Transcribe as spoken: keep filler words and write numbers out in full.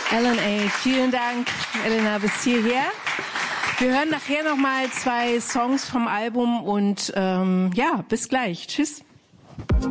L N A, vielen Dank, Elena, bis hierher. Wir hören nachher noch mal zwei Songs vom Album und ähm, ja, bis gleich. Tschüss.